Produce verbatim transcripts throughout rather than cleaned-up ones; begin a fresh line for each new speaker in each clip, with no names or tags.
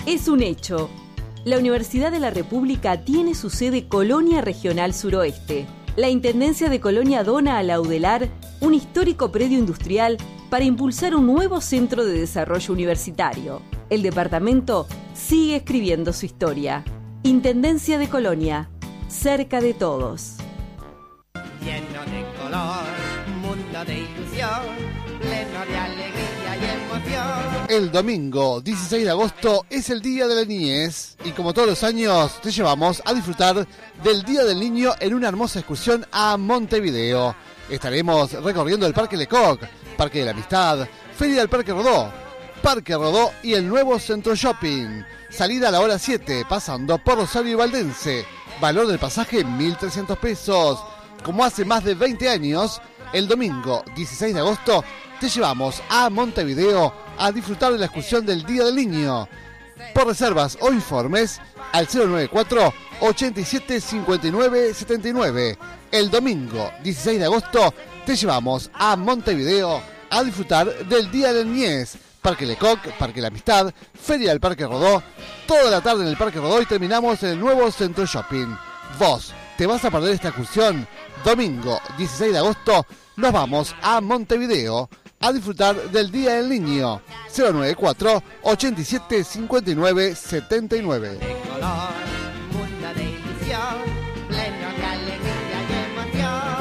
Es un hecho. La Universidad de la República tiene su sede Colonia Regional Suroeste. La Intendencia de Colonia dona a la UDELAR un histórico predio industrial para impulsar un nuevo centro de desarrollo universitario. El departamento sigue escribiendo su historia. Intendencia de Colonia, cerca de todos.
Lleno de color, mundo de ilusión, pleno de alegría y emoción.
El domingo dieciséis de agosto es el Día de la Niñez y como todos los años te llevamos a disfrutar del Día del Niño en una hermosa excursión a Montevideo. Estaremos recorriendo el Parque Lecoq, Parque de la Amistad, Feria del Parque Rodó, Parque Rodó y el nuevo Centro Shopping. Salida a la hora siete, pasando por Rosario y Valdense. Valor del pasaje mil trescientos pesos. Como hace más de veinte años, el domingo dieciséis de agosto te llevamos a Montevideo a disfrutar de la excursión del Día del Niño. Por reservas o informes al cero noventa y cuatro, ochenta y siete, cincuenta y nueve, setenta y nueve. El domingo dieciséis de agosto te llevamos a Montevideo a disfrutar del Día de la Niñez. Parque Lecoq, Parque La Amistad, Feria del Parque Rodó, toda la tarde en el Parque Rodó y terminamos en el nuevo Centro Shopping. Vos, ¿te vas a perder esta excursión? Domingo dieciséis de agosto nos vamos a Montevideo a disfrutar del Día del Niño. cero noventa y cuatro, ochenta y siete, cincuenta y nueve, setenta y nueve.
De color, mundo de ilusión, pleno de alegría y emoción.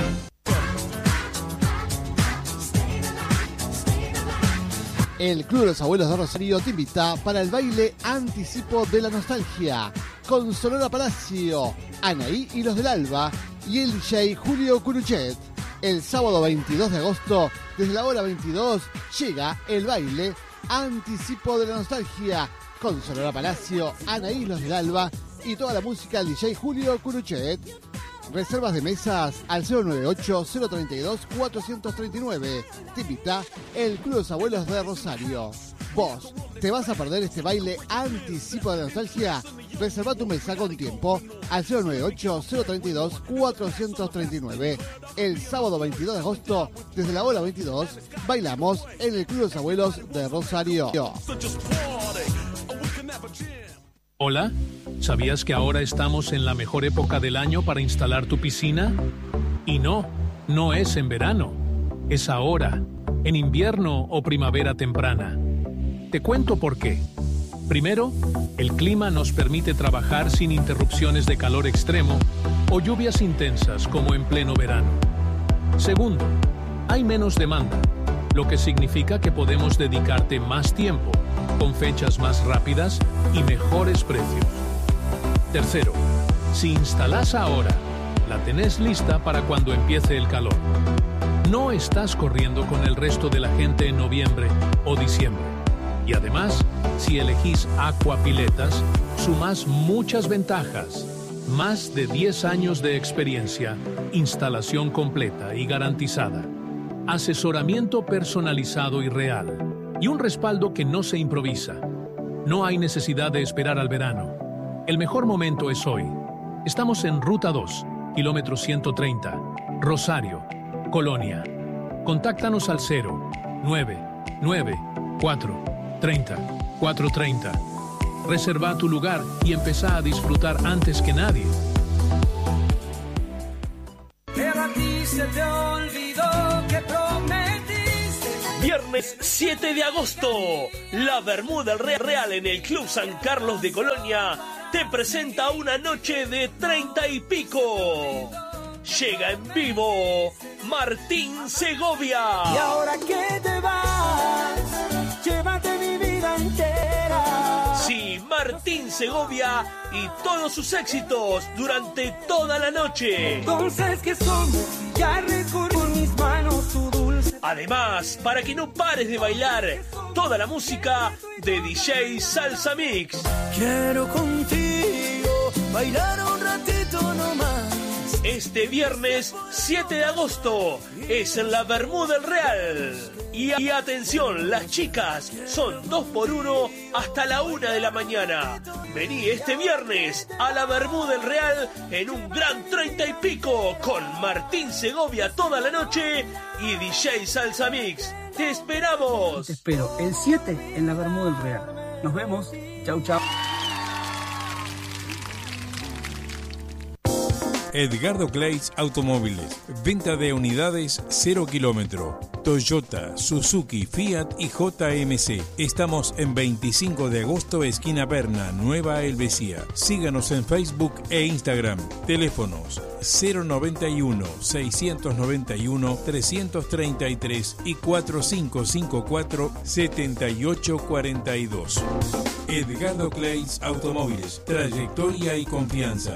El Club de los Abuelos de Rosario te invita para el baile Anticipo de la Nostalgia con Sonora Palacio, Anaí y los del Alba y el D J Julio Curuchet. El sábado veintidós de agosto, desde la hora veintidós, llega el baile Anticipo de la Nostalgia con Sonora Palacio, Anaí y los del Alba y toda la música del D J Julio Curuchet. Reservas de mesas al cero noventa y ocho, cero treinta y dos, cuatrocientos treinta y nueve. Te invita el Club de los Abuelos de Rosario. Vos, ¿te vas a perder este baile Anticipo de la Nostalgia? Reserva tu mesa con tiempo al cero noventa y ocho, cero treinta y dos, cuatrocientos treinta y nueve. El sábado veintidós de agosto, desde la hora veintidós, bailamos en el Club de los Abuelos de Rosario.
Hola, ¿sabías que ahora estamos en la mejor época del año para instalar tu piscina? Y no, no es en verano, es ahora, en invierno o primavera temprana. Te cuento por qué. Primero, el clima nos permite trabajar sin interrupciones de calor extremo o lluvias intensas como en pleno verano. Segundo, hay menos demanda, lo que significa que podemos dedicarte más tiempo, con fechas más rápidas y mejores precios. Tercero, si instalás ahora, la tenés lista para cuando empiece el calor. No estás corriendo con el resto de la gente en noviembre o diciembre. Y además, si elegís Aquapiletas, sumás muchas ventajas. Más de diez años de experiencia, instalación completa y garantizada, asesoramiento personalizado y real, y un respaldo que no se improvisa. No hay necesidad de esperar al verano. El mejor momento es hoy. Estamos en Ruta dos, kilómetro ciento treinta, Rosario, Colonia. Contáctanos al cero nueve nueve cuatro treinta, cuatrocientos treinta. Reserva tu lugar y empezá a disfrutar antes que nadie.
Pero a ti se te olvidó que prometiste.
Viernes siete de agosto, la Bermuda Real en el Club San Carlos de Colonia te presenta una noche de treinta y pico. Llega en vivo Martín Segovia.
Y ahora que te vas, llévate mi vida entera.
Sí, Martín Segovia y todos sus éxitos durante toda la noche.
Entonces, ¿qué somos? Ya recorro con mis manos tu dulce.
Además, para que no pares de bailar, toda la música de D J Salsa Mix.
Quiero contigo bailar un ratito nomás.
Este viernes siete de agosto es en la Bermuda Real. Y, y atención, las chicas son dos por uno hasta la una de la mañana. Vení este viernes a la Bermuda Real en un gran treinta y pico con Martín Segovia toda la noche y D J Salsa Mix. ¡Te esperamos!
Te espero el siete en la Bermuda Real. Nos vemos. Chau, chau.
Edgardo Clays Automóviles. Venta de unidades cero kilómetro. Toyota, Suzuki, Fiat y J M C. Estamos en veinticinco de agosto, esquina Berna, Nueva Helvecia. Síganos en Facebook e Instagram. Teléfonos cero noventa y uno, seiscientos noventa y uno, trescientos treinta y tres y cuatro cinco cinco cuatro, setenta y ocho cuarenta y dos. Edgardo Clays Automóviles. Trayectoria y confianza.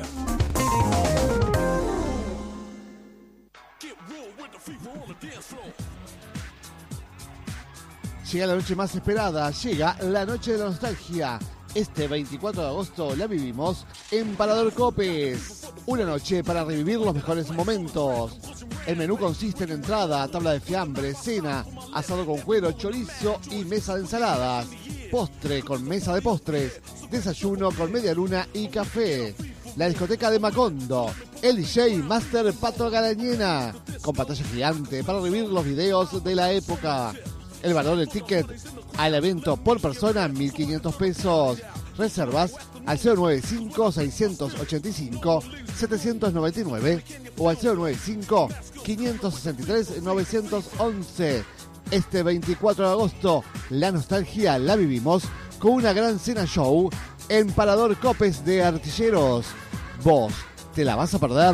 Llega la noche más esperada, llega la noche de la nostalgia. Este veinticuatro de agosto la vivimos en Parador Copes. Una noche para revivir los mejores momentos. El menú consiste en entrada, tabla de fiambre, cena, asado con cuero, chorizo y mesa de ensaladas. Postre con mesa de postres, desayuno con media luna y café. La discoteca de Macondo, el D J Master Pato Garañena, con pantalla gigante para revivir los videos de la época. El valor del ticket al evento por persona, mil quinientos pesos. Reservas al cero noventa y cinco, seiscientos ochenta y cinco, setecientos noventa y nueve o al cero noventa y cinco, quinientos sesenta y tres, novecientos once. Este veinticuatro de agosto, la nostalgia la vivimos con una gran cena show en Parador Copes de Artilleros. ¿Vos te la vas a perder?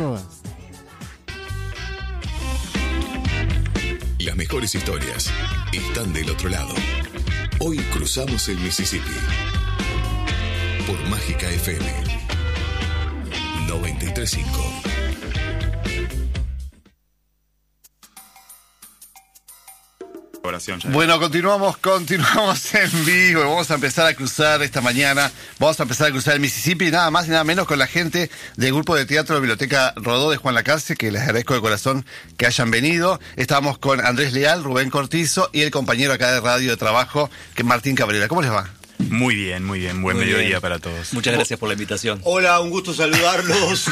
Las mejores historias están del otro lado. Hoy cruzamos el Mississippi. Por Mágica F M noventa y tres punto cinco.
Bueno, continuamos, continuamos en vivo. Vamos a empezar a cruzar esta mañana. Vamos a empezar a cruzar el Mississippi, nada más y nada menos con la gente del grupo de teatro de Biblioteca Rodó de Juan Lacase, que les agradezco de corazón que hayan venido. Estábamos con Andrés Leal, Rubén Cortizo y el compañero acá de radio de trabajo, que es Martín Cabrera. ¿Cómo les va?
Muy bien, muy bien. Buen
muy
mediodía
bien.
Para todos.
Muchas gracias por la invitación.
Hola, un gusto saludarlos.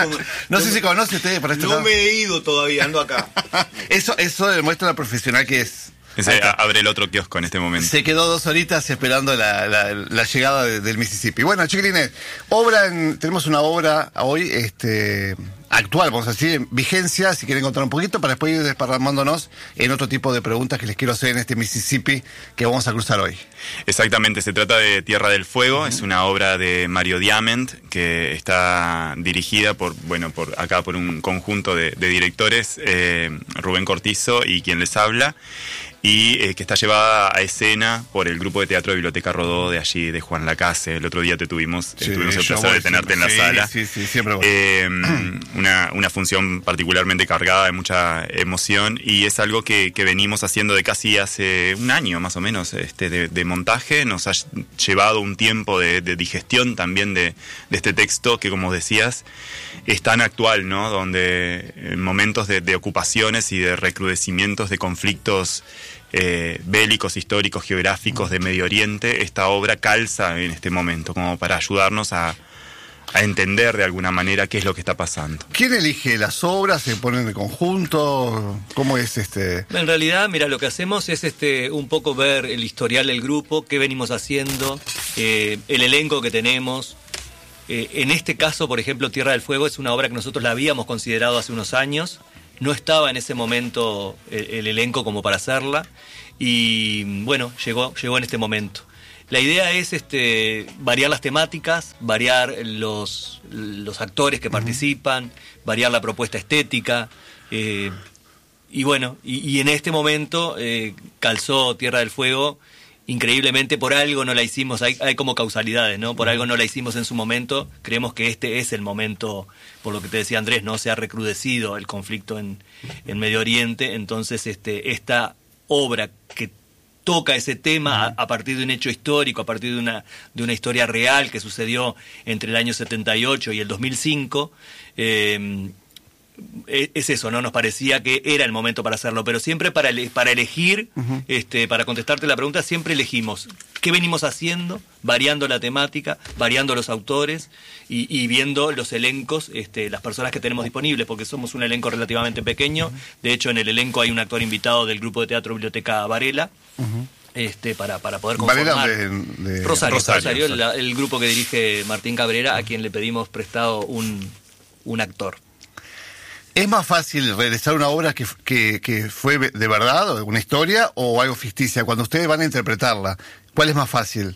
No sé si conoce usted por este
No
lado.
me he ido todavía, ando acá.
Eso, eso demuestra la profesional que es.
Ese, abre el otro kiosco en este momento.
Se quedó dos horitas esperando la, la, la llegada de, del Mississippi. Bueno, chiquilines, obra en, tenemos una obra hoy este, actual, vamos a decir, en vigencia, si quieren contar un poquito, para después ir desparramándonos en otro tipo de preguntas que les quiero hacer en este Mississippi que vamos a cruzar hoy.
Exactamente, se trata de Tierra del Fuego, uh-huh. Es una obra de Mario Diamant que está dirigida por, bueno, por acá por un conjunto de, de directores, eh, Rubén Cortizo y quien les habla. Y eh, que está llevada a escena por el grupo de teatro de Biblioteca Rodó de allí, de Juan Lacase. El otro día te tuvimos, sí, tuvimos el placer de tenerte siempre. en la sí, sala.
Sí, sí, siempre voy.
Eh, una, una función particularmente cargada de mucha emoción y es algo que, que venimos haciendo de casi hace un año más o menos este, de, de montaje. Nos ha llevado un tiempo de, de digestión también de, de este texto que, como decías, es tan actual, ¿no? Donde en momentos de, de ocupaciones y de recrudecimientos de conflictos Eh, bélicos, históricos, geográficos de Medio Oriente, esta obra calza en este momento como para ayudarnos a, a entender de alguna manera qué es lo que está pasando.
¿Quién elige las obras? ¿Se ponen de conjunto? ¿Cómo es este...?
En realidad, mira, lo que hacemos es este un poco ver el historial del grupo, qué venimos haciendo, eh, el elenco que tenemos. Eh, en este caso, por ejemplo, Tierra del Fuego es una obra que nosotros la habíamos considerado hace unos años. No estaba en ese momento el, el elenco como para hacerla y bueno, llegó, llegó en este momento. La idea es este, variar las temáticas, variar los, los actores que uh-huh. participan, variar la propuesta estética eh, y bueno, y, y en este momento eh, calzó Tierra del Fuego. Increíblemente, por algo no la hicimos, hay, hay como causalidades, ¿no? Por algo no la hicimos en su momento, creemos que este es el momento, por lo que te decía Andrés, ¿no? Se ha recrudecido el conflicto en, en Medio Oriente, entonces este, esta obra que toca ese tema a, a partir de un hecho histórico, a partir de una, de una historia real que sucedió entre el año setenta y ocho y el dos mil cinco, eh, es eso, ¿no? Nos parecía que era el momento para hacerlo, pero siempre para, ele- para elegir, uh-huh. este, para contestarte la pregunta, siempre elegimos qué venimos haciendo, variando la temática, variando los autores y, y viendo los elencos, este, las personas que tenemos disponibles, porque somos un elenco relativamente pequeño. Uh-huh. De hecho, en el elenco hay un actor invitado del grupo de teatro Biblioteca Varela. Uh-huh. este, para, para poder conformar.
De, de
Rosario,
Rosario,
Rosario el, el grupo que dirige Martín Cabrera, a quien le pedimos prestado un, un actor.
¿Es más fácil realizar una obra que, que, que fue de verdad, una historia, o algo ficticia? Cuando ustedes van a interpretarla, ¿cuál es más fácil?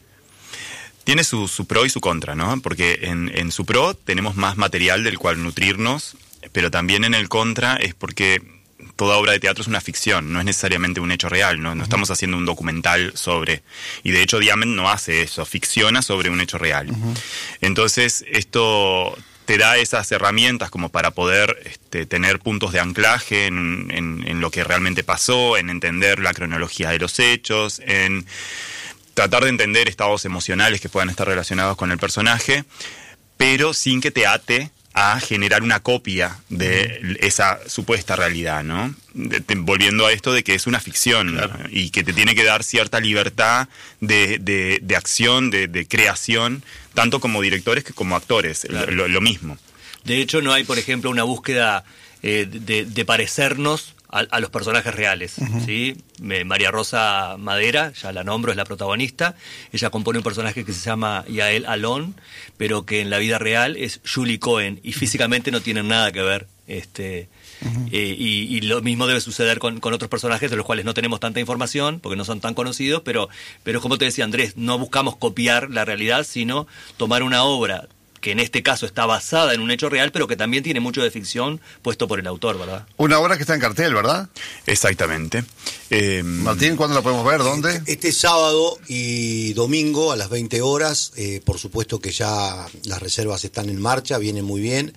Tiene su, su pro y su contra, ¿no? Porque en, en su pro tenemos más material del cual nutrirnos, pero también en el contra es porque toda obra de teatro es una ficción, no es necesariamente un hecho real, no, no estamos haciendo un documental sobre... Y de hecho Diamond no hace eso, ficciona sobre un hecho real. Uh-huh. Entonces esto te da esas herramientas como para poder este, tener puntos de anclaje en, en, en lo que realmente pasó, en entender la cronología de los hechos, en tratar de entender estados emocionales que puedan estar relacionados con el personaje, pero sin que te ate a generar una copia de esa supuesta realidad, ¿no? De, de, volviendo a esto de que es una ficción, claro, ¿no? Y que te tiene que dar cierta libertad de, de, de acción, de, de creación, tanto como directores que como actores, claro, lo, lo mismo.
De hecho, no hay, por ejemplo, una búsqueda eh, de, de parecernos a, a los personajes reales, uh-huh. ¿sí? María Rosa Madera, ya la nombro, es la protagonista. Ella compone un personaje que se llama Yael Alon, pero que en la vida real es Julie Cohen, y físicamente no tienen nada que ver. Este, uh-huh. eh, y, y lo mismo debe suceder con, con otros personajes de los cuales no tenemos tanta información, porque no son tan conocidos, pero, pero como te decía Andrés, no buscamos copiar la realidad, sino tomar una obra que en este caso está basada en un hecho real, pero que también tiene mucho de ficción puesto por el autor, ¿verdad?
Una obra que está en cartel, ¿verdad?
Exactamente. Eh,
Martín, ¿cuándo la podemos ver? ¿Dónde?
Este, este sábado y domingo a las veinte horas, eh, por supuesto que ya las reservas están en marcha, vienen muy bien.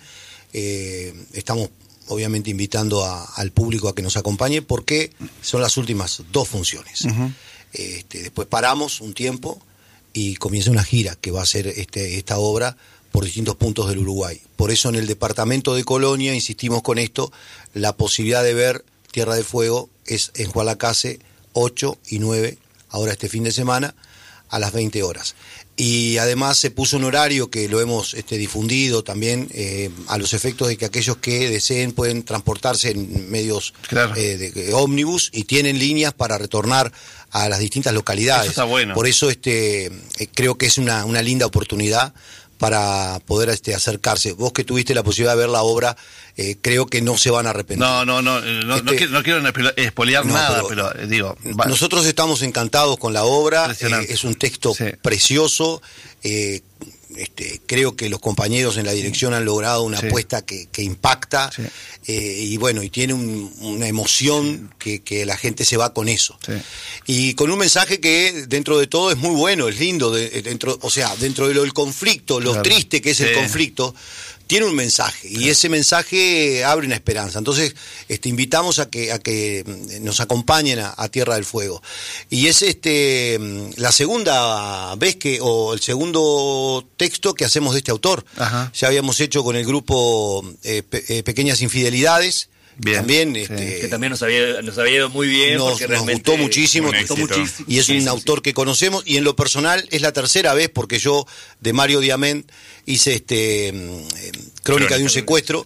Eh, estamos obviamente invitando a, al público a que nos acompañe porque son las últimas dos funciones. Uh-huh. Este, después paramos un tiempo y comienza una gira que va a ser este, esta obra por distintos puntos del Uruguay. Por eso en el departamento de Colonia insistimos con esto, la posibilidad de ver Tierra del Fuego es en Juan Lacase ocho y nueve, ahora este fin de semana, a las veinte horas. Y además se puso un horario que lo hemos este, difundido también eh, a los efectos de que aquellos que deseen pueden transportarse en medios claro. eh, de, de ómnibus y tienen líneas para retornar a las distintas localidades.
Eso está bueno.
Por eso este, eh, creo que es una, una linda oportunidad para poder este, acercarse. Vos que tuviste la posibilidad de ver la obra, eh, creo que no se van a arrepentir.
No, no, no, no, este, no quiero, no quiero espolear no, nada, pero, pero digo...
Va. Nosotros estamos encantados con la obra, eh, es un texto sí. precioso, eh, este, creo que los compañeros en la dirección han logrado una sí. apuesta que, que impacta, sí. eh, y bueno, y tiene un, una emoción sí. que, que la gente se va con eso. Sí. Y con un mensaje que dentro de todo es muy bueno, es lindo, de, dentro, o sea, dentro de lo del conflicto, lo claro. triste que es sí. el conflicto, tiene un mensaje, y claro. ese mensaje abre una esperanza. Entonces, este, invitamos a que, a que nos acompañen a, a Tierra del Fuego. Y es este la segunda vez que, o el segundo texto que hacemos de este autor. Ajá. Ya habíamos hecho con el grupo eh, pe, eh, Pequeñas Infidelidades. Bien, también
sí.
este,
que también nos había, nos había ido muy bien,
nos,
porque
nos gustó muchísimo,
gustó muchísimo
y es
sí,
un
sí,
autor
sí.
que conocemos, y en lo personal es la tercera vez porque yo de Mario Diamant hice este eh, Crónica de un secuestro,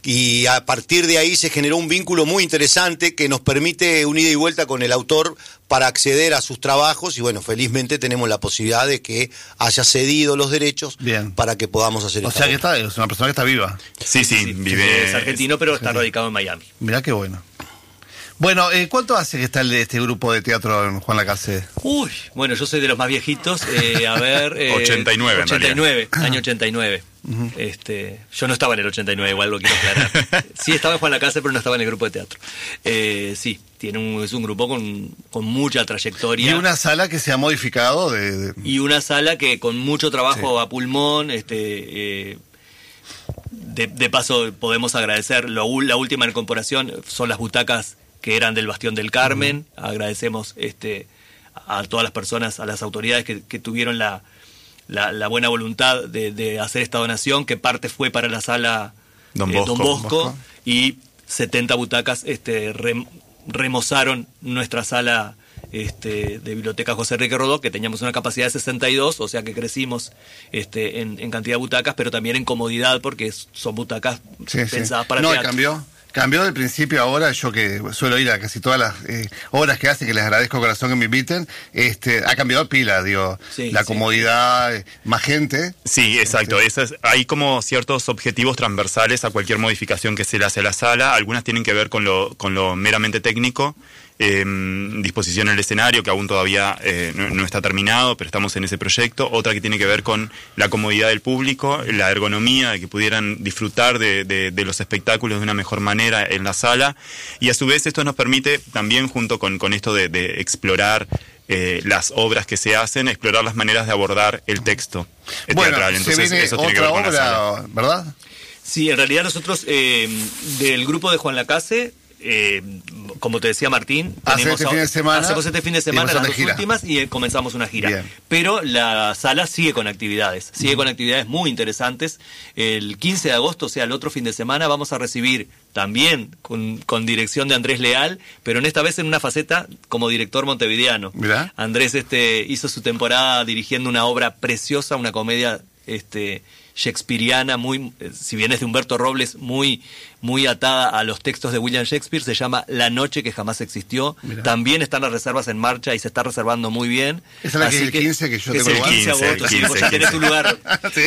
y a partir de ahí se generó un vínculo muy interesante que nos permite un ida y vuelta con el autor para acceder a sus trabajos, y bueno, felizmente tenemos la posibilidad de que haya cedido los derechos Bien. para que podamos hacer
o
esta
sea
obra.
que está, es una persona que está viva.
Sí, sí, sí vive...
Es argentino, pero está radicado en Miami.
Mirá qué bueno. Bueno, eh, ¿cuánto hace que está el, este grupo de teatro en Juan Lacase?
Uy, bueno, yo soy de los más viejitos, eh, a ver... Eh,
ochenta y nueve,
ochenta y nueve, año ochenta y nueve. Uh-huh. Este, yo no estaba en el ochenta y nueve, igual lo quiero aclarar. Sí estaba en Juan Lacase, pero no estaba en el grupo de teatro. Eh, sí, tiene un, es un grupo con, con mucha trayectoria.
Y una sala que se ha modificado. De, de...
Y una sala que con mucho trabajo sí. a pulmón, este... Eh, de, de paso podemos agradecer, lo, la última incorporación son las butacas que eran del Bastión del Carmen. Uh-huh. Agradecemos este, a todas las personas, a las autoridades que, que tuvieron la, la, la buena voluntad de, de hacer esta donación, que parte fue para la sala
Don
eh,
Bosco,
Don Bosco,
Bosco,
y setenta butacas este, rem, remozaron nuestra sala este, de Biblioteca José Enrique Rodó, que teníamos una capacidad de sesenta y dos, o sea que crecimos este, en, en cantidad de butacas, pero también en comodidad, porque son butacas sí, pensadas
sí.
para
no,
teatro.
cambió. cambió del principio ahora, yo que suelo ir a casi todas las eh, obras que hace, que les agradezco de corazón que me inviten, este, ha cambiado pila, digo,
Sí,
la
sí.
comodidad, eh, más gente.
Sí, exacto. Eso es- hay como ciertos objetivos transversales a cualquier modificación que se le hace a la sala. Algunas tienen que ver con lo, con lo meramente técnico. Eh, disposición del escenario, que aún todavía eh, no, no está terminado, pero estamos en ese proyecto. Otra que tiene que ver con la comodidad del público, la ergonomía, de que pudieran disfrutar de, de- de los espectáculos de una mejor manera en la sala. Y a su vez esto nos permite también, junto con, con esto de, de explorar eh, las obras que se hacen, explorar las maneras de abordar el texto eh,
Bueno,
teatral.
se
Entonces
viene
eso tiene que ver
otra
con la sala.
obra, ¿verdad?
Sí, en realidad nosotros eh, del grupo de Juan Lacase, eh, como te decía Martín,
Hace
tenemos
este fin de semana,
hacemos este fin de
y
semana
empezó
las
la
dos
gira.
últimas y eh, comenzamos una gira.
Bien.
Pero la sala sigue con actividades, sigue
Ujú.
con actividades muy interesantes. El quince de agosto, o sea, el otro fin de semana, vamos a recibir también con, con dirección de Andrés Leal, pero en esta vez en una faceta como director montevideano.
Mirá.
Andrés este, hizo su temporada dirigiendo una obra preciosa, una comedia este, shakespeariana, muy, eh, si bien es de Humberto Robles, muy, muy atada a los textos de William Shakespeare, se llama La noche que jamás existió.
Mirá.
También están las reservas en marcha y se está reservando muy bien.
Esa es la que
Así
el quince que yo
es
tengo
el
lugar.
quince de agosto,
el
sí,
quince,
vos ya tenés tu lugar.
Sí.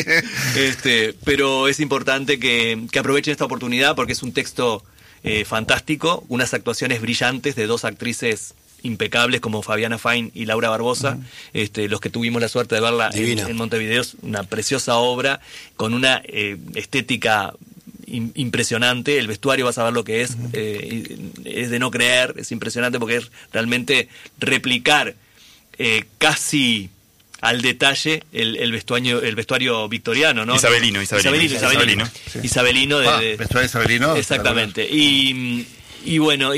Este, pero es importante que, que aprovechen esta oportunidad porque es un texto eh, fantástico, unas actuaciones brillantes de dos actrices impecables como Fabiana Fain y Laura Barbosa, este, los que tuvimos la suerte de verla en,
Divina.
en Montevideo, es una preciosa obra con una eh, estética im- impresionante. El vestuario, vas a ver lo que es, eh, es de no creer, es impresionante porque es realmente replicar eh, casi al detalle el, el vestuario el vestuario victoriano, ¿no?
Isabelino, isabelino.
Isabelino, isabelino.
Isabelino.
Isabelino de,
Ah,
de-
vestuario isabelino.
exactamente. Y, y bueno,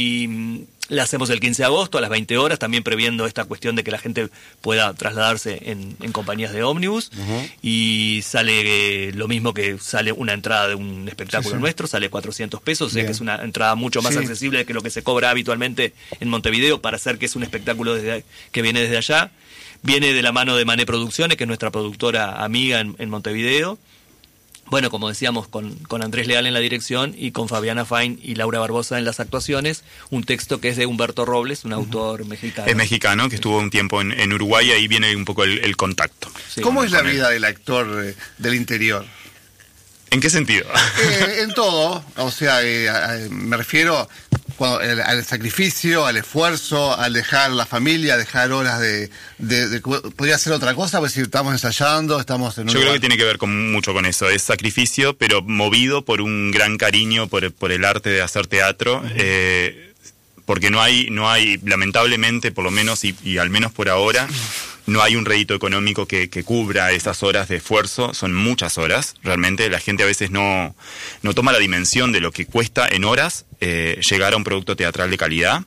y la hacemos el quince de agosto a las veinte horas, también previendo esta cuestión de que la gente pueda trasladarse en, en compañías de ómnibus.
Ujú.
Y sale eh, lo mismo que sale una entrada de un espectáculo
Sí, sí.
nuestro, sale cuatrocientos pesos, o sea
Bien.
que es una entrada mucho más
Sí.
accesible que lo que se cobra habitualmente en Montevideo para hacer que es un espectáculo desde, que viene desde allá. Viene de la mano de Mané Producciones, que es nuestra productora amiga en, en Montevideo. Bueno, como decíamos, con, con Andrés Leal en la dirección y con Fabiana Fain y Laura Barbosa en las actuaciones, un texto que es de Humberto Robles, un autor mexicano.
Es mexicano, que estuvo un tiempo en, en Uruguay, ahí viene un poco el, el contacto.
Sí.
¿Cómo es la
Con él.
vida del actor eh, del interior?
¿En qué sentido?
Eh, en todo, o sea, eh, a- a- me refiero cuando- el- al sacrificio, al esfuerzo, al dejar la familia, dejar horas de... de, de- ¿podría hacer otra cosa? Pues si estamos ensayando, estamos en un
Yo creo
lugar-
que tiene que ver con mucho con eso. Es sacrificio, pero movido por un gran cariño por, por el arte de hacer teatro. eh, porque no hay, no hay, lamentablemente, por lo menos, y, y al menos por ahora, no hay un rédito económico que, que cubra esas horas de esfuerzo. Son muchas horas, realmente. La gente a veces no, no toma la dimensión de lo que cuesta en horas eh, llegar a un producto teatral de calidad.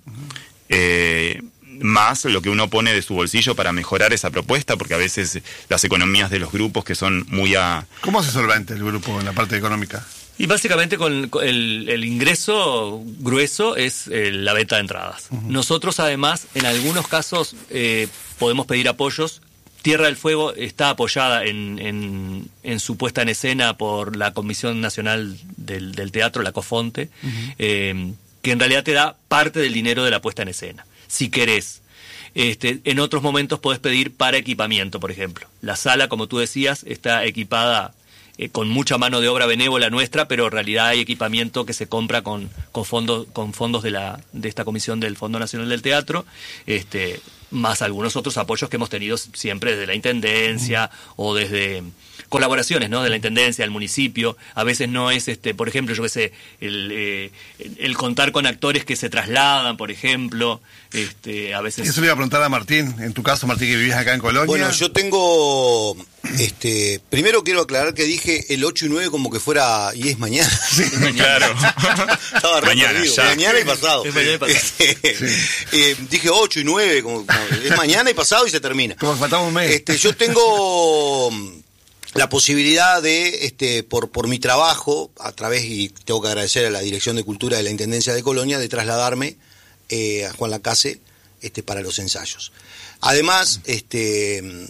Eh, más lo que uno pone de su bolsillo para mejorar esa propuesta, porque a veces las economías de los grupos que son muy a...
¿Cómo se solventa el grupo en la parte económica?
Y básicamente con con el, el ingreso grueso es eh, la venta de entradas. Nosotros además, en algunos casos, eh, podemos pedir apoyos. Tierra del Fuego está apoyada en, en, en su puesta en escena por la Comisión Nacional del, del Teatro, la COFONTE, eh, que en realidad te da parte del dinero de la puesta en escena, si querés. Este, en otros momentos podés pedir para equipamiento, por ejemplo. La sala, como tú decías, está equipada eh, con mucha mano de obra benévola nuestra, pero en realidad hay equipamiento que se compra con, con fondos, con fondos de, la, de esta comisión del Fondo Nacional del Teatro, este, más algunos otros apoyos que hemos tenido siempre desde la Intendencia o desde colaboraciones, ¿no? De la Intendencia, del municipio. A veces no es, este, por ejemplo, yo qué sé, el, eh, el contar con actores que se trasladan, por ejemplo, este, a veces...
Eso le iba a preguntar a Martín, en tu caso, Martín, que vivías acá en Colonia.
Bueno, yo tengo, este, primero quiero aclarar que dije el ocho y nueve como que fuera, y es mañana.
Claro.
Estaba re
Mañana,
perdido.
ya.
Mañana y pasado.
Es mañana y pasado.
Este, eh, dije ocho y nueve, como, como, es mañana y pasado y se termina.
Como que faltaba un mes.
Este, yo tengo la posibilidad de, este, por, por mi trabajo, a través, y tengo que agradecer a la Dirección de Cultura de la Intendencia de Colonia, de trasladarme eh, a Juan Lacase este, para los ensayos. Además, este,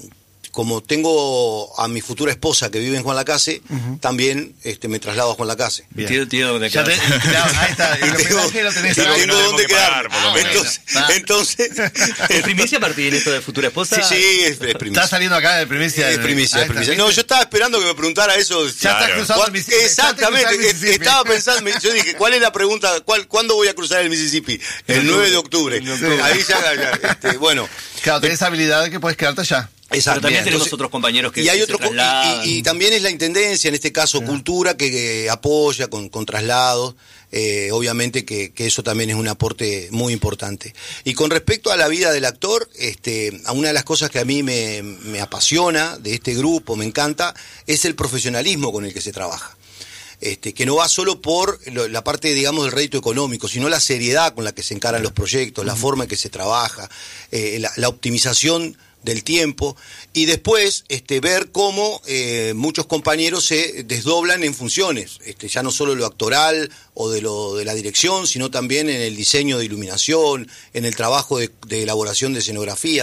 como tengo a mi futura esposa que vive en Juan Lacase, uh-huh. también este, me traslado a Juan Lacase.
Tío, tío, de
ya te, claro, ahí está. El
tengo,
lo tenés
tengo
ahí,
no dónde quedar.
Ah,
entonces,
bueno.
entonces
¿Es primicia, Martín, esto de futura esposa?
Sí, sí, es, es primicia.
Está saliendo acá de primicia.
Es primicia, es primicia. No, yo estaba esperando que me preguntara eso.
Ya claro. Estás cruzando el Mississippi.
Exactamente, estaba pensando, yo dije, ¿cuál es la pregunta? ¿Cuál, ¿Cuándo voy a cruzar el Mississippi? El nueve de octubre. Sí. Ahí ya, ya este, bueno.
Claro, tenés habilidad de que puedes quedarte allá.
Exacto. Pero también tenemos Entonces, otros compañeros que
y hay
se
otro,
trasladan.
Y, y, y también es la intendencia, en este caso, sí. Cultura, que, que apoya con, con traslados. Eh, obviamente que, que eso también es un aporte muy importante. Y con respecto a la vida del actor, este, una de las cosas que a mí me, me apasiona de este grupo, me encanta, es el profesionalismo con el que se trabaja. Este, que no va solo por lo, la parte, digamos, del rédito económico, sino la seriedad con la que se encaran los proyectos, la forma en que se trabaja, eh, la, la optimización del tiempo, y después este, ver cómo eh, muchos compañeros se desdoblan en funciones, este, ya no solo lo actoral o de, lo, de la dirección, sino también en el diseño de iluminación, en el trabajo de, de elaboración de escenografía,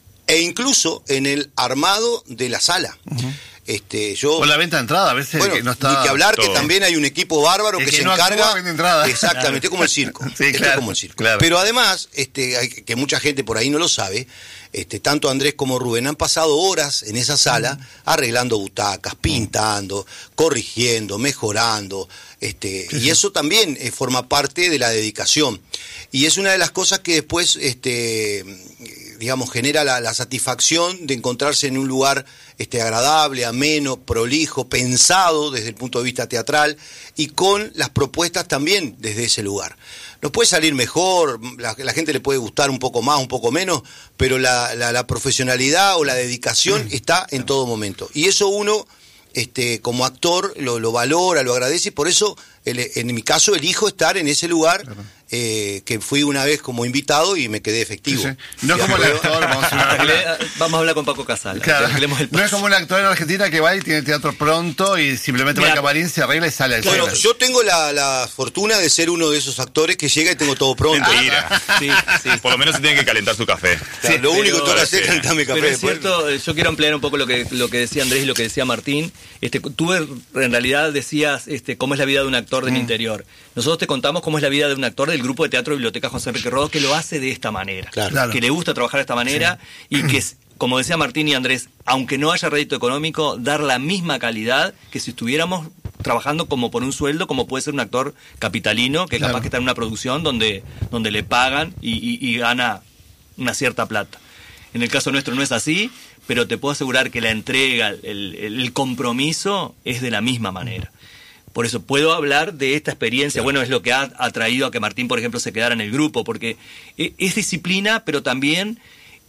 e incluso en el armado de la sala. Uh-huh. Este, yo,
o la venta de entrada, a veces
bueno,
que no está.
Ni que hablar
todo.
Que también hay un equipo bárbaro que, que se no encarga.
Actúa, entrada.
Exactamente, como el circo.
Sí,
Esto
claro,
es como el circo.
Claro.
Pero además, este, hay, que mucha gente por ahí no lo sabe, este, tanto Andrés como Rubén han pasado horas en esa sala mm. arreglando butacas, pintando, corrigiendo, mejorando. Este, sí, y sí. Eso también eh, forma parte de la dedicación. Y es una de las cosas que después, este, digamos, genera la, la satisfacción de encontrarse en un lugar este, agradable, ameno, prolijo, pensado desde el punto de vista teatral y con las propuestas también desde ese lugar. Nos puede salir mejor, la, la gente le puede gustar un poco más, un poco menos, pero la, la, la profesionalidad o la dedicación mm. está en todo momento. Y eso uno, este, como actor, lo, lo valora, lo agradece, y por eso, el, en mi caso, elijo estar en ese lugar. Claro. Eh, que fui una vez como invitado y me quedé efectivo. Sí, sí.
No es como el actor, vamos a, hablar.
vamos a hablar con Paco Casal.
Claro. No es como el actor en Argentina que va y tiene el teatro pronto y simplemente Mira, va al camarín, se arregla y sale al
Bueno, yo tengo la, la fortuna de ser uno de esos actores que llega y tengo todo pronto.
Mentira. Sí, sí. Por lo menos se tiene que calentar su café.
Sí, lo único que tengo que hacer es calentarme café.
Pero es cierto, yo quiero ampliar un poco lo que, lo que decía Andrés y lo que decía Martín. Este, tú en realidad decías este, cómo es la vida de un actor del mm. interior. Nosotros te contamos cómo es la vida de un actor del grupo de teatro Biblioteca José Enrique Rodó, que lo hace de esta manera, claro. que le gusta trabajar de esta manera sí. y que, como decía Martín y Andrés, aunque no haya rédito económico, dar la misma calidad que si estuviéramos trabajando como por un sueldo, como puede ser un actor capitalino, que claro. capaz que está en una producción donde, donde le pagan y, y, y gana una cierta plata. En el caso nuestro no es así, pero te puedo asegurar que la entrega, el, el compromiso es de la misma manera. Por eso puedo hablar de esta experiencia. Claro. Bueno, es lo que ha atraído a que Martín, por ejemplo, se quedara en el grupo, porque es disciplina, pero también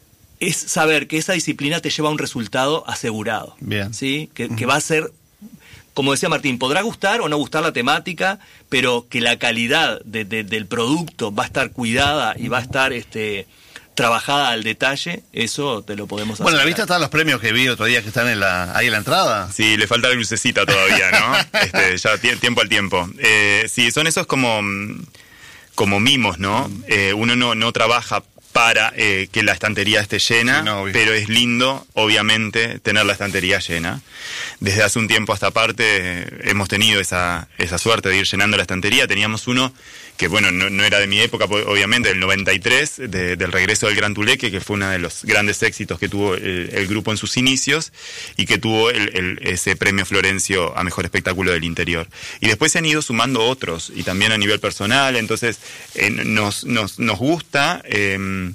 es saber que esa disciplina te lleva a un resultado asegurado. Bien. ¿Sí? Que, uh-huh. que va a ser, como decía Martín, podrá gustar o no gustar la temática, pero que la calidad de, de, del producto va a estar cuidada y va a estar este, trabajada al detalle, eso te lo podemos hacer.
Bueno, en la vista están los premios que vi otro día que están en la, ahí en la entrada.
Sí, le falta la lucecita todavía, ¿no? este, ya t- tiempo al tiempo. Eh, sí, son esos como, como mimos, ¿no? Eh, uno no, no trabaja para eh, que la estantería esté llena, sí, no, pero es lindo, obviamente, tener la estantería llena. Desde hace un tiempo a esta parte eh, hemos tenido esa, esa suerte de ir llenando la estantería. Teníamos uno que, bueno, no, no era de mi época, obviamente, del noventa y tres, de, del regreso del Gran Tuleque, que fue uno de los grandes éxitos que tuvo el, el grupo en sus inicios y que tuvo el, el, ese premio Florencio a Mejor Espectáculo del Interior. Y después se han ido sumando otros, y también a nivel personal, entonces eh, nos, nos, nos gusta... Eh,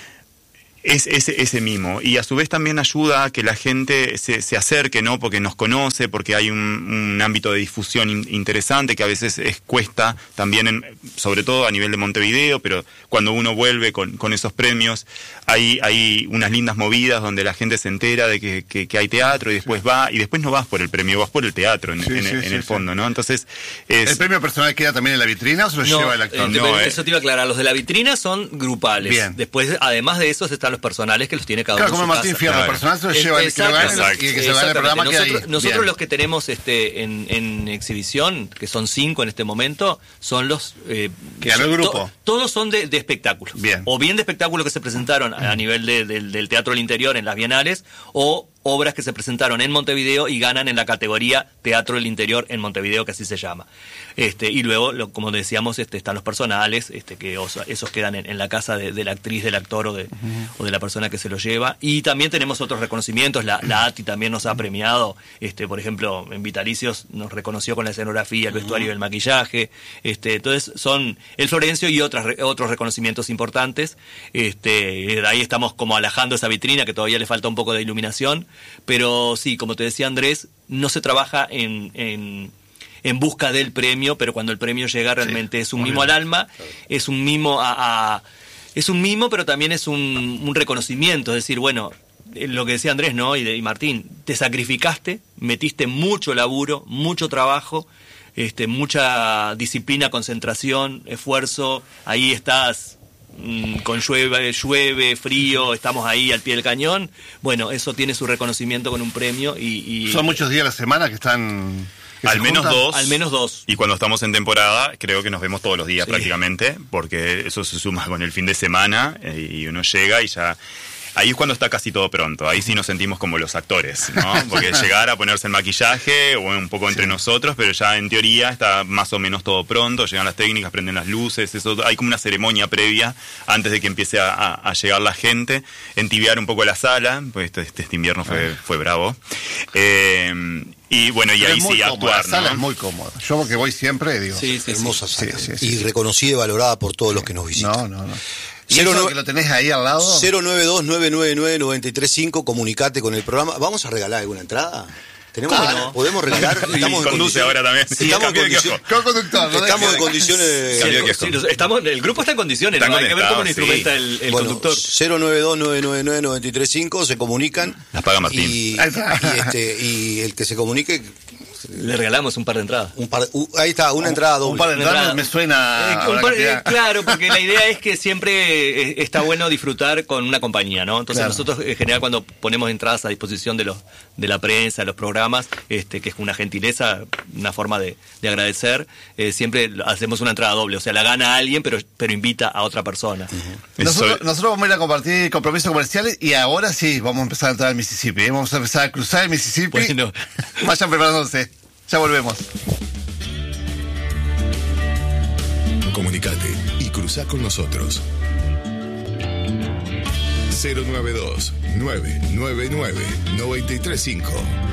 Es ese, ese mimo, y a su vez también ayuda a que la gente se, se acerque, ¿no? Porque nos conoce, porque hay un, un ámbito de difusión in, interesante que a veces es, cuesta también, en, sobre todo a nivel de Montevideo, pero cuando uno vuelve con, con esos premios, hay, hay unas lindas movidas donde la gente se entera de que, que, que hay teatro y después va, y después no vas por el premio, vas por el teatro en, sí, en, sí, en sí, el fondo, ¿no? Entonces es...
¿El premio personal queda también en la vitrina o se lo
no,
lleva el actor?
Eh,
no,
eso eh. te iba a aclarar, los de la vitrina son grupales. Bien. Después, además de esos, están los personales que los tiene cada
claro,
uno en
como
su
Martín
casa.
Fierro, claro. El personal se lo lleva el que lo gane y el que se lo gane el programa
nosotros,
queda ahí.
Nosotros
Bien.
los que tenemos este en, en exhibición, que son cinco en este momento, son los... Eh,
que ganó el grupo.
To, todos son de, de espectáculos.
Bien.
O bien de espectáculos que se presentaron a nivel de, de, del Teatro del Interior en las Bienales, o obras que se presentaron en Montevideo y ganan en la categoría Teatro del Interior en Montevideo, que así se llama. Este, y luego, lo, como decíamos, este, están los personales, este, que os, esos quedan en, en la casa de, de la actriz, del actor o de, uh-huh. o de la persona que se lo lleva. Y también tenemos otros reconocimientos. La, la A T I también nos ha premiado. Este, por ejemplo, en Vitalicios nos reconoció con la escenografía, el vestuario uh-huh. y el maquillaje. Este, entonces, son el Florencio y otras, otros reconocimientos importantes. Este, de ahí estamos como alajando esa vitrina, que todavía le falta un poco de iluminación. Pero sí, como te decía Andrés, no se trabaja en, en, en busca del premio, pero cuando el premio llega realmente sí, es un mimo bien. al alma, claro. es un mimo a, a es un mimo, pero también es un, un reconocimiento, es decir, bueno, lo que decía Andrés, ¿no? Y, de, y Martín, te sacrificaste, metiste mucho laburo, mucho trabajo, este, mucha disciplina, concentración, esfuerzo, ahí estás. Con llueve, llueve, frío, estamos ahí al pie del cañón. Bueno, eso tiene su reconocimiento con un premio y... y...
Son muchos días a la semana que están... Que
al menos juntan. dos.
Al menos dos.
Y cuando estamos en temporada, creo que nos vemos todos los días sí. prácticamente, porque eso se suma con el fin de semana y uno llega y ya... Ahí es cuando está casi todo pronto, ahí sí nos sentimos como los actores, ¿no? Porque llegar a ponerse el maquillaje, o un poco entre sí. nosotros, pero ya en teoría está más o menos todo pronto, llegan las técnicas, prenden las luces, eso, hay como una ceremonia previa antes de que empiece a, a, a llegar la gente, entibiar un poco la sala, pues este, este invierno fue, fue bravo. Eh, Y bueno, y pero ahí sí cómoda, actuar,
la sala
¿no?
es muy cómoda. Yo porque voy siempre, digo.
Sí, sí, hermosa
sí,
sala.
Sí, sí,
y
sí.
reconocida y valorada por todos los que nos visitan.
No, no, no. ¿Y eso nueve, que lo tenés ahí al lado?
cero nueve dos, nueve nueve nueve, nueve tres cinco, comunicate con el programa. ¿Vamos a regalar alguna entrada? ¿Tenemos
¿Cómo
ganas?
no?
¿Podemos regalar?
Estamos conduce ahora también.
Sí, estamos en condiciones. Estamos en condiciones.
Sí, sí, estamos, el grupo está en condiciones, está ¿no? Hay que ver cómo lo instrumenta sí. el, el
bueno,
conductor.
cero nueve dos, nueve nueve nueve, nueve tres cinco, se comunican.
Las paga Martín.
Y, y, este, y el que se comunique.
Le regalamos un par de entradas.
Un par, uh, ahí está, una entrada doble.
Un par de entradas entrada. me suena.
Eh, un par, eh, claro, porque la idea es que siempre eh, está bueno disfrutar con una compañía, ¿no? Entonces claro. nosotros en general cuando ponemos entradas a disposición de los de la prensa, de los programas, este, que es una gentileza, una forma de, de agradecer, eh, siempre hacemos una entrada doble. O sea, la gana alguien, pero, pero invita a otra persona.
Uh-huh. Nosotros, nosotros vamos a ir a compartir compromisos comerciales y ahora sí, vamos a empezar a entrar al Mississippi. Vamos a empezar a cruzar el Mississippi.
Bueno.
Vayan preparándose. Ya volvemos.
Comunicate y cruzá con nosotros. cero nueve dos, nueve nueve nueve, nueve tres cinco.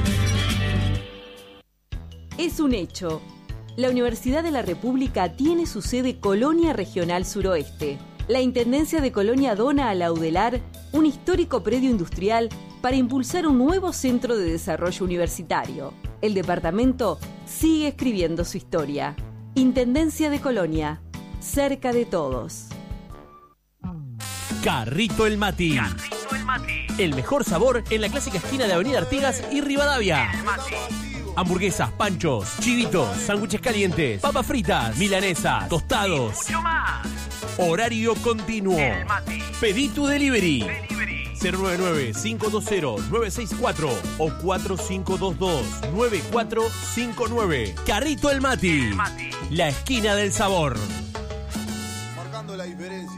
Es un hecho. La Universidad de la República tiene su sede Colonia Regional Suroeste. La Intendencia de Colonia dona a la UDELAR un histórico predio industrial para impulsar un nuevo centro de desarrollo universitario. El departamento sigue escribiendo su historia. Intendencia de Colonia, cerca de todos.
Carrito el Mati.
Carrito el Mati.
El mejor sabor en la clásica esquina de Avenida Artigas y Rivadavia.
El Mati.
Hamburguesas, panchos, chivitos, sándwiches calientes, papas fritas, milanesas, tostados.
Y mucho más.
Horario continuo.
El Mati.
Pedí tu delivery.
Delivery.
cero nueve nueve, cinco dos cero, nueve seis cuatro o cuatro cinco dos dos, nueve cuatro cinco nueve. Carrito el Mati.
El Mati.
La esquina del sabor.
Marcando la diferencia.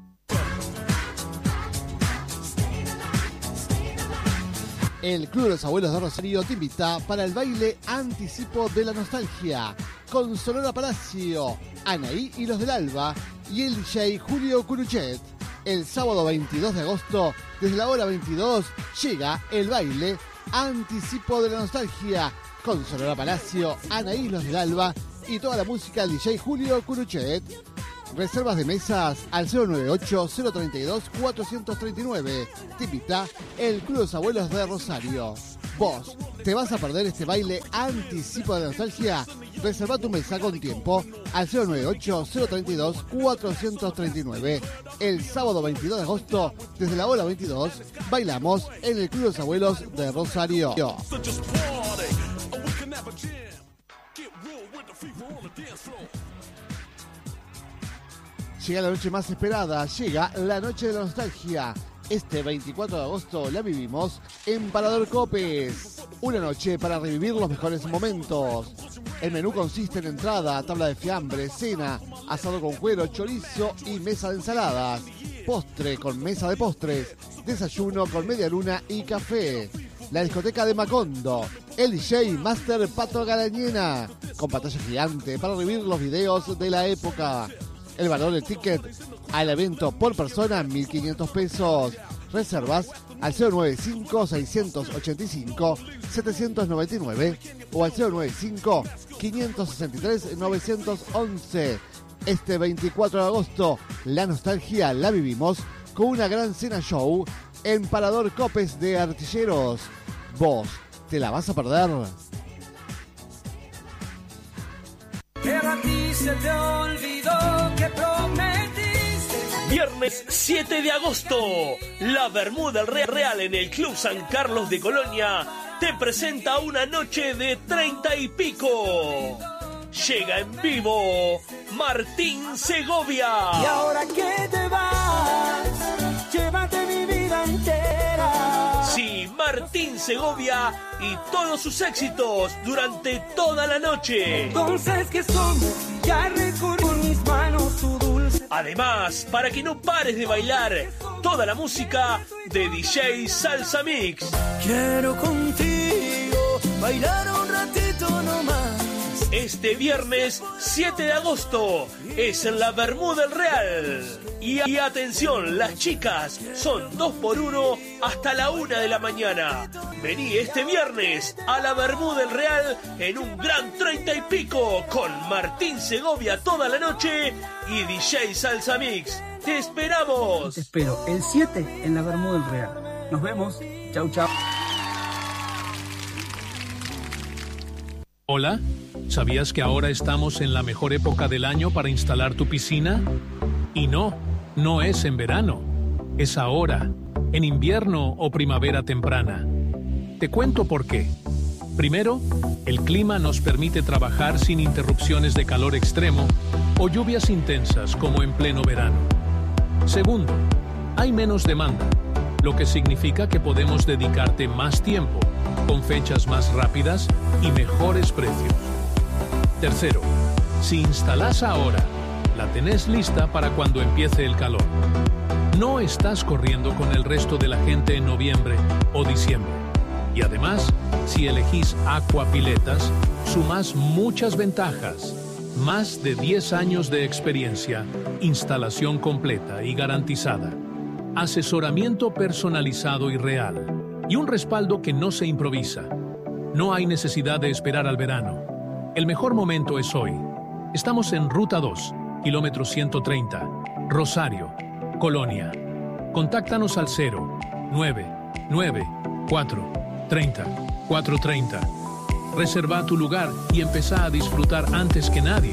El Club de los Abuelos de Rosario te invita para el baile Anticipo de la Nostalgia con Sonora Palacio, Anaí y los del Alba y el D J Julio Curuchet. El sábado veintidós de agosto, desde la hora veintidós, llega el baile Anticipo de la Nostalgia con Sonora Palacio, Anaí y los del Alba y toda la música del D J Julio Curuchet. Reservas de mesas al cero nueve ocho, cero tres dos, cuatro tres nueve. Te invita el Club de los Abuelos de Rosario. Vos, ¿te vas a perder este baile Anticipo de la Nostalgia? Reserva tu mesa con tiempo al cero nueve ocho, cero tres dos, cuatro tres nueve. El sábado veintidós de agosto, desde la hora veintidós, bailamos en el Club de los Abuelos de Rosario. Llega la noche más esperada, llega la noche de la nostalgia. Este veinticuatro de agosto la vivimos en Parador Copes. Una noche para revivir los mejores momentos. El menú consiste en entrada, tabla de fiambre, cena, asado con cuero, chorizo y mesa de ensaladas. Postre con mesa de postres. Desayuno con media luna y café. la discoteca de Macondo, el D J Master Pato Garañena, con pantalla gigante para revivir los videos de la época. El valor del ticket al evento por persona, mil quinientos pesos. Reservas al cero noventa y cinco, seiscientos ochenta y cinco, setecientos noventa y nueve o al cero noventa y cinco, quinientos sesenta y tres, novecientos once. Este veinticuatro de agosto, la nostalgia la vivimos con una gran cena show en Parador Copes de Artilleros. ¿Vos te la vas a perder?
Pero a ti se te olvidó que prometiste.
Viernes siete de agosto, la Bermuda Real en el Club San Carlos de Colonia te presenta una noche de treinta y pico. Llega en vivo Martín Segovia.
Y ahora que te vas, llévate mi vida entera.
Sí, Martín Segovia y todos sus éxitos durante toda la noche.
Entonces, ¿qué son? Ya recurro en mis manos tu dulce.
Además, para que no pares de bailar, toda la música de D J Salsa Mix.
Quiero contigo bailar un ratito nomás.
Este viernes siete de agosto es en la Bermuda Real. Y, y atención, las chicas son dos por uno hasta la una de la mañana. Vení este viernes a la Bermuda Real en un gran treinta y pico con Martín Segovia toda la noche y D J Salsa Mix. ¡Te esperamos!
Te espero el siete en la Bermuda Real. Nos vemos. Chau, chau.
Hola, ¿sabías que ahora estamos en la mejor época del año para instalar tu piscina? Y no, no es en verano, es ahora, en invierno o primavera temprana. Te cuento por qué. Primero, el clima nos permite trabajar sin interrupciones de calor extremo o lluvias intensas como en pleno verano. Segundo, hay menos demanda, lo que significa que podemos dedicarte más tiempo, con fechas más rápidas y mejores precios. Tercero, si instalás ahora, la tenés lista para cuando empiece el calor. No estás corriendo con el resto de la gente en noviembre o diciembre. Y además, si elegís Aquapiletas, sumás muchas ventajas. Más de diez años de experiencia, instalación completa y garantizada, asesoramiento personalizado y real, y un respaldo que no se improvisa. No hay necesidad de esperar al verano. El mejor momento es hoy. Estamos en Ruta dos, kilómetro ciento treinta, Rosario, Colonia. Contáctanos al cero nueve nueve cuatro treinta cuatrocientos treinta. Reserva tu lugar y empezá a disfrutar antes que nadie.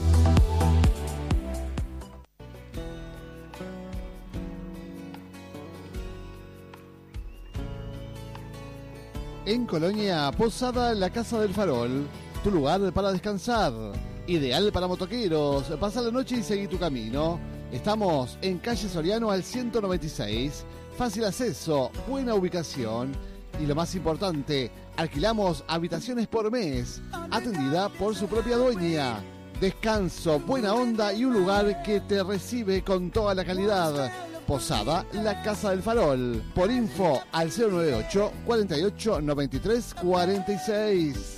En Colonia, Posada La Casa del Farol, tu lugar para descansar. Ideal para motoqueros, pasa la noche y seguí tu camino. Estamos en calle Soriano al ciento noventa y seis, fácil acceso, buena ubicación y lo más importante, alquilamos habitaciones por mes, atendida por su propia dueña. Descanso, buena onda y un lugar que te recibe con toda la calidad. Posada La Casa del Farol. Por info al cero noventa y ocho, cuarenta y ocho, noventa y tres, cuarenta y seis.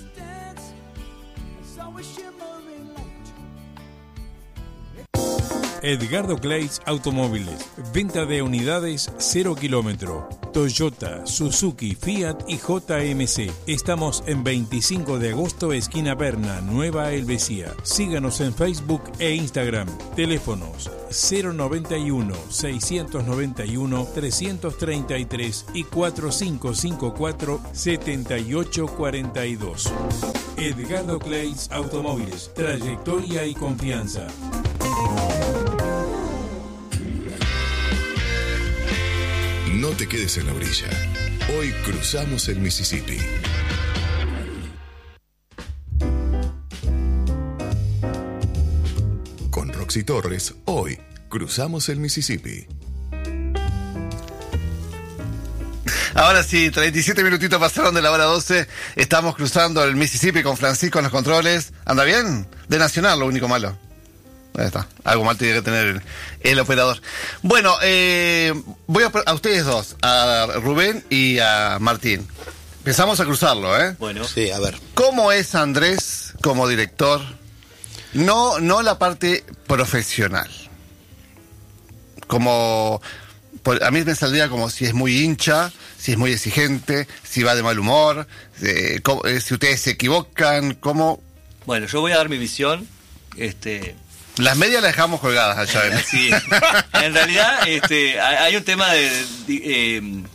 Edgardo Clays Automóviles. Venta de unidades cero kilómetro. Toyota, Suzuki, Fiat y J M C. Estamos en veinticinco de agosto, esquina Berna, Nueva Helvecia. Síganos en Facebook e Instagram. Teléfonos cero noventa y uno, seiscientos noventa y uno, trescientos treinta y tres y cuatro cinco cinco cuatro, setenta y ocho cuarenta y dos. Edgardo Clays Automóviles. Trayectoria y confianza.
No te quedes en la orilla. Hoy cruzamos el Mississippi. Con Roxy Torres, hoy cruzamos el Mississippi.
Ahora sí, treinta y siete minutitos pasaron de la hora doce. Estamos cruzando el Mississippi con Francisco en los controles. ¿Anda bien? De Nacional, lo único malo. Ahí está. Algo mal tiene que tener el, el operador. Bueno, eh, voy a, a ustedes dos, a Rubén y a Martín. Empezamos a cruzarlo, ¿eh?
Bueno.
Sí, a ver.
¿Cómo es Andrés como director? No, no la parte profesional. Como... A mí me saldría como si es muy hincha, si es muy exigente, si va de mal humor, eh, cómo, eh, si ustedes se equivocan, cómo...
Bueno, yo voy a dar mi visión. Este...
Las medias las dejamos colgadas allá.
Eh, sí. En realidad, este, hay un tema de... de eh,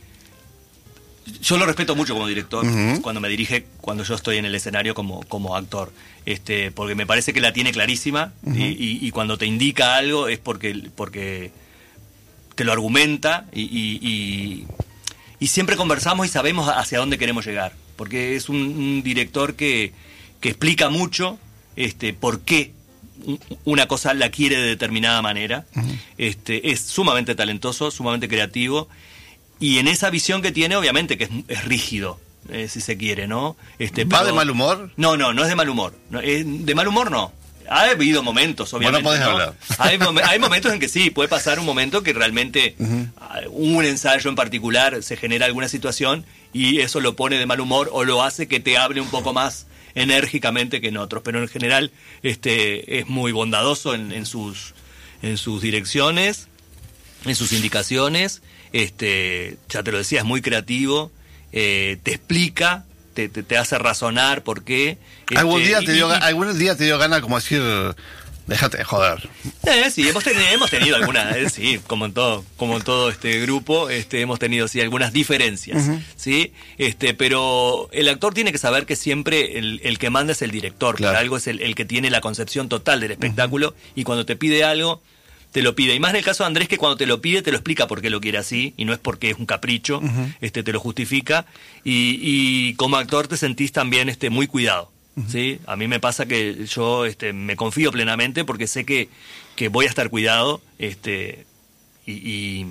yo lo respeto mucho como director, uh-huh. cuando me dirige, cuando yo estoy en el escenario como, como actor, este, porque me parece que la tiene clarísima, uh-huh. y, y, y cuando te indica algo es porque... porque te lo argumenta y, y, y, y siempre conversamos y sabemos hacia dónde queremos llegar, porque es un, un director que, que explica mucho este, por qué una cosa la quiere de determinada manera. Uh-huh. este, es sumamente talentoso, sumamente creativo, y en esa visión que tiene, obviamente que es, es rígido, eh, si se quiere, ¿no? Este,
¿Va
pero,
de mal humor?
No, no, no es de mal humor. No, es, de mal humor no. Ha habido momentos, obviamente.
Bueno, podés
¿no?
hablar.
Hay, mom- hay momentos en que sí, puede pasar un momento que realmente uh-huh. un ensayo en particular se genera alguna situación y eso lo pone de mal humor o lo hace que te hable un poco más enérgicamente que en otros. Pero en general este es muy bondadoso en, en sus en sus direcciones, en sus indicaciones. Este, ya te lo decía, es muy creativo, eh, te explica. Te, te, te hace razonar por qué.
¿Algún,
este,
día te
y,
dio,
y,
¿Algún día te dio ganas como decir, déjate de joder?
Eh, sí, hemos tenido, hemos tenido algunas, eh, sí, como en todo, como en todo este grupo, este, hemos tenido sí algunas diferencias, uh-huh. sí, este, pero el actor tiene que saber que siempre el, el que manda es el director, claro. Por algo es el, el que tiene la concepción total del espectáculo, uh-huh. y cuando te pide algo, te lo pide. Y más en el caso de Andrés, que cuando te lo pide, te lo explica por qué lo quiere así, y no es porque es un capricho, uh-huh. este, te lo justifica, y, y como actor te sentís también este, muy cuidado, uh-huh. ¿sí? A mí me pasa que yo este, me confío plenamente porque sé que, que voy a estar cuidado, este, y, y,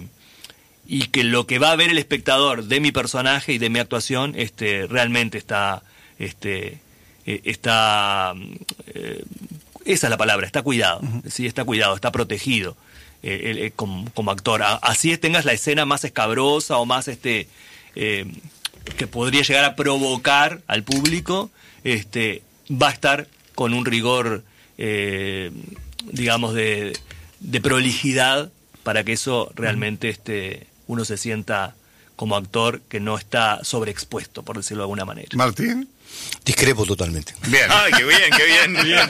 y que lo que va a ver el espectador de mi personaje y de mi actuación este, realmente está... Este, está eh, esa es la palabra, está cuidado, uh-huh. sí, está cuidado, está protegido eh, el, el, como, como actor. A, así tengas la escena más escabrosa o más este eh, que podría llegar a provocar al público, este va a estar con un rigor, eh, digamos, de, de prolijidad para que eso realmente este uno se sienta como actor que no está sobreexpuesto, por decirlo de alguna manera.
¿Martín?
Discrepo totalmente.
Bien.
Ah, qué bien, qué bien. bien.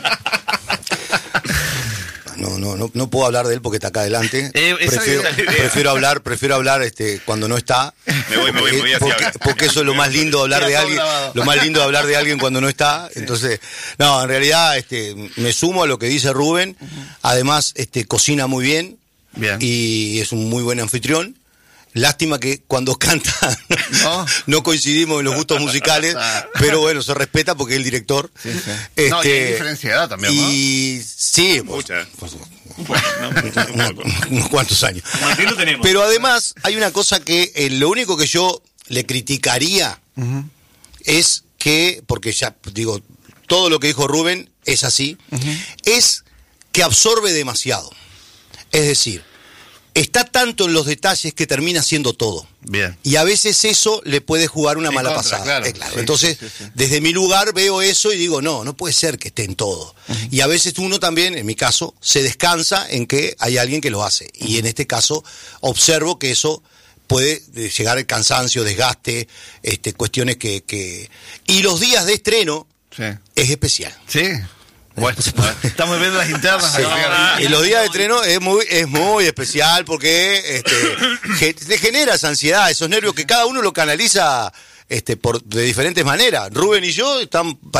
No, no, no, no puedo hablar de él porque está acá adelante.
Eh,
prefiero, prefiero hablar, prefiero hablar este cuando no está.
Me voy, me voy, me voy
porque, porque, porque eso es lo más lindo de hablar de alguien, lo más lindo de hablar de alguien cuando no está. Entonces, no, en realidad este me sumo a lo que dice Rubén. Además, este cocina muy bien,
bien.
Y es un muy buen anfitrión. Lástima que cuando canta no, no coincidimos en los gustos musicales, pero bueno, se respeta porque es el director.
Sí, sí.
Este,
no, y hay diferencia de edad también, ¿no?
Y sí,
mucha.
Pues, pues, bueno, no, unos cuantos años.
Martín lo tenemos.
Pero además hay una cosa que eh, lo único que yo le criticaría uh-huh. es que, porque ya digo, todo lo que dijo Rubén es así, uh-huh. es que absorbe demasiado. Es decir, está tanto en los detalles que termina siendo todo.
Bien.
Y a veces eso le puede jugar una en mala contra, pasada.
Claro.
Eh, claro.
Sí,
Entonces,
sí, sí, sí.
desde mi lugar veo eso y digo, no, no puede ser que esté en todo. Uh-huh. Y a veces uno también, en mi caso, se descansa en que hay alguien que lo hace. Uh-huh. Y en este caso, observo que eso puede llegar al cansancio, desgaste, este, cuestiones que, que... Y los días de estreno
sí.
es especial.
Sí. Bueno, estamos viendo las internas.
Sí. Y los días de estreno es muy es muy especial porque este, te genera esa ansiedad, esos nervios que cada uno lo canaliza este, por, de diferentes maneras. Rubén y yo están